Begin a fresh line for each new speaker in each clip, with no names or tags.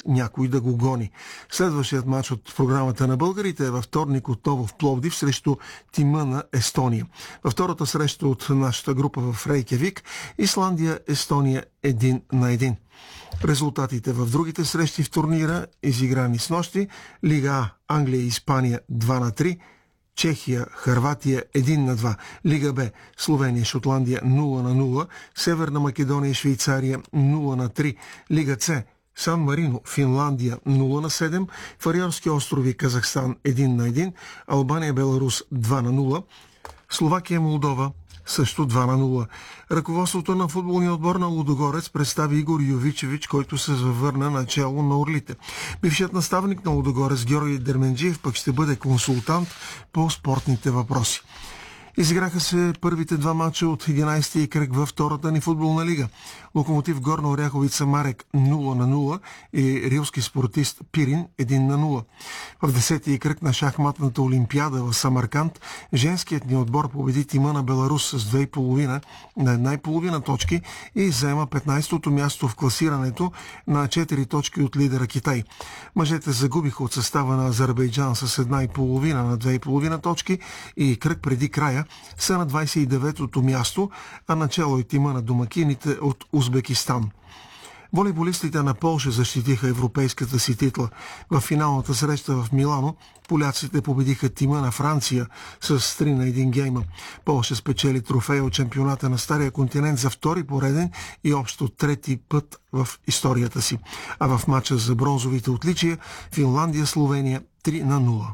някой да го гони. Следващият матч от програмата на българите е във вторник отново в Пловдив срещу тима на Естония. Във втората среща от нашата група в Рейкявик Исландия-Естония 1-1. Резултатите в другите срещи в турнира, изиграни с нощи: Лига А Англия и Испания 2-3, Чехия, Хърватия 1-2, Лига Б Словения, Шотландия 0-0, Северна Македония и Швейцария 0-3, Лига С Сан Марино, Финландия 0-7, Фариорски острови, Казахстан 1-1, Албания, Беларус 2-0, Словакия, Молдова също 2-0. Ръководството на футболния отбор на Лудогорец представи Игор Йовичевич, който се завърна начало на Орлите. Бившият наставник на Лудогорец Георги Дерменджиев пък ще бъде консултант по спортните въпроси. Изиграха се първите два мача от 11-ти кръг във втората ни футболна лига. Локомотив Горна Оряховица Марек 0-0 и Рилски спортист Пирин 1-0. В 10-ти кръг на шахматната олимпиада в Самарканд женският ни отбор победи тима на Беларус с 2,5 на 1,5 точки и заема 15-то място в класирането на 4 точки от лидера Китай. Мъжете загубиха от състава на Азербайджан с 1,5 на 2,5 точки и кръг преди края са на 29-то място, а начало е тима на домакините от Узбекистан. Волейболистите на Полша защитиха европейската си титла. В финалната среща в Милано поляците победиха тима на Франция с 3-1 гейма. Полша спечели трофея от чемпионата на Стария континент за втори пореден и общо трети път в историята си. А в матча за бронзовите отличия Финландия-Словения 3-0.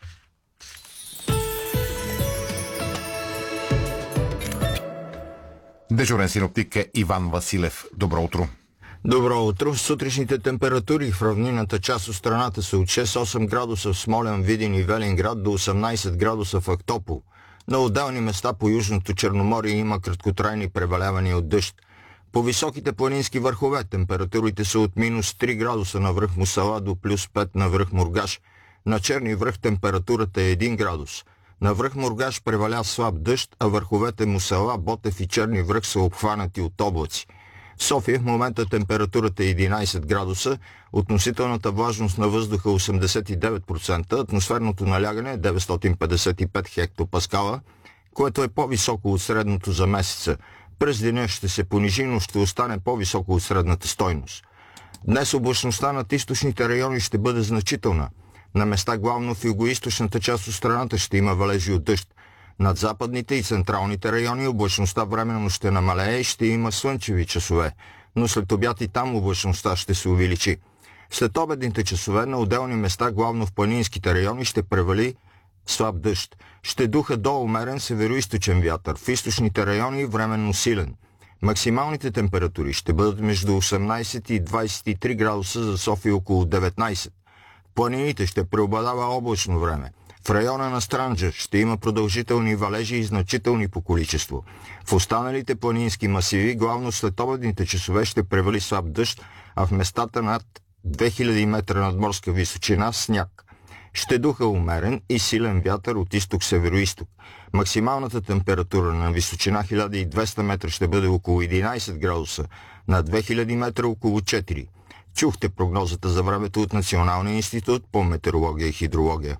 Дежурен синоптик е Иван Василев. Добро утро.
Добро утро. Сутрешните температури в равнинната част от страната са от 6-8 градуса в Смолян, Видин и Велинград до 18 градуса в Ахтопол. На отделни места по Южното Черноморие има краткотрайни превалявания от дъжд. По високите планински върхове температурите са от минус 3 градуса на връх Мусала до плюс 5 на връх Мургаш. На Черни връх температурата е 1 градус. На връх Мургаш преваля слаб дъжд, а върховете Мусала, Ботев и Черни връх са обхванати от облаци. В София в момента температурата е 11 градуса, относителната влажност на въздуха 89%, атмосферното налягане е 955 хектопаскала, което е по-високо от средното за месеца. През деня ще се понижи, но ще остане по-високо от средната стойност. Днес облачността над източните райони ще бъде значителна. На места главно в югоизточната част от страната ще има валежи от дъжд. Над западните и централните райони облачността временно ще намалее и ще има слънчеви часове, но след обяд и там облачността ще се увеличи. След обедните часове на отделни места, главно в планинските райони, ще превали слаб дъжд. Ще духа до умерен североизточен вятър, в източните райони временно силен. Максималните температури ще бъдат между 18 и 23 градуса, за София около 19. В планините ще преобладава облачно време. В района на Странджа ще има продължителни валежи и значителни по количество. В останалите планински масиви, главно след обедните часове, ще превали слаб дъжд, а в местата над 2000 метра надморска височина сняг. Ще духа умерен и силен вятър от изток-североизток. Максималната температура на височина 1200 метра ще бъде около 11 градуса, на 2000 метра около 4. Чухте прогнозата за времето от Националния институт по метеорология и хидрология.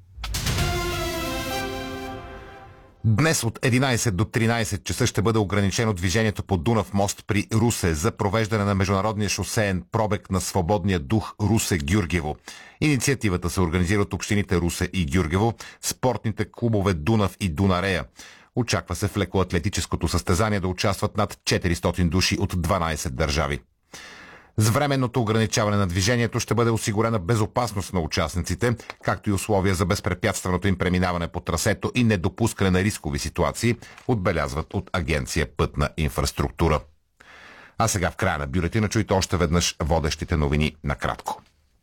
Днес от 11 до 13 часа ще бъде ограничено движението по Дунав мост при Русе за провеждане на международния шосеен пробег на свободния дух Русе-Гюргево. Инициативата се организира от общините Русе и Гюргево, спортните клубове Дунав и Дунарея. Очаква се в лекоатлетическото състезание да участват над 400 души от 12 държави. С временното ограничаване на движението ще бъде осигурена безопасност на участниците, както и условия за безпрепятственото им преминаване по трасето и недопускане на рискови ситуации, отбелязват от Агенция Пътна инфраструктура. А сега в края на бюлетина чуйте още веднъж водещите новини накратко.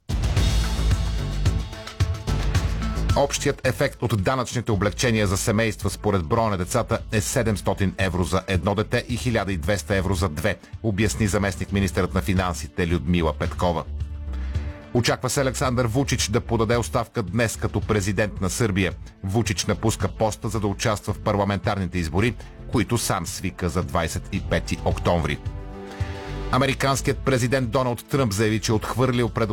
Общият ефект от данъчните облекчения за семейства според броя на децата е 700 евро за едно дете и 1200 евро за две, обясни заместник министърът на финансите Людмила Петкова. Очаква се Александър Вучич да подаде оставка днес като президент на Сърбия. Вучич напуска поста, за да участва в парламентарните избори, които сам свика за 25 октомври. Американският президент Доналд Тръмп заяви, че отхвърлил